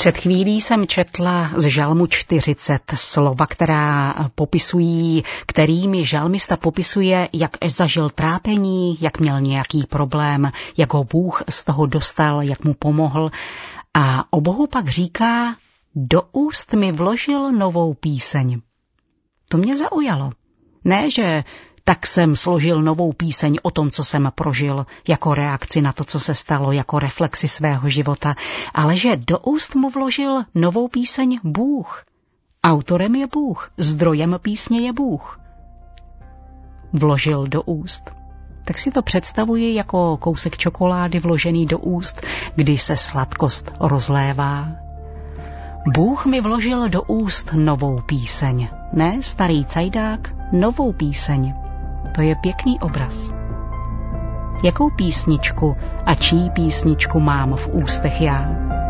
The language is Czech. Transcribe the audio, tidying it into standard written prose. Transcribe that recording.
Před chvílí jsem četla z Žalmu 40 slova, kterými žalmista popisuje, jak zažil trápení, jak měl nějaký problém, jak ho Bůh z toho dostal, jak mu pomohl. A o Bohu pak říká, do úst mi vložil novou píseň. To mě zaujalo. Ne, že tak jsem složil novou píseň o tom, co jsem prožil, jako reakci na to, co se stalo, jako reflexi svého života, ale že do úst mu vložil novou píseň Bůh. Autorem je Bůh, zdrojem písně je Bůh. Vložil do úst. Tak si to představuji jako kousek čokolády vložený do úst, když se sladkost rozlévá. Bůh mi vložil do úst novou píseň. Ne starý cajdák, novou píseň. To je pěkný obraz. Jakou písničku a čí písničku mám v ústech já?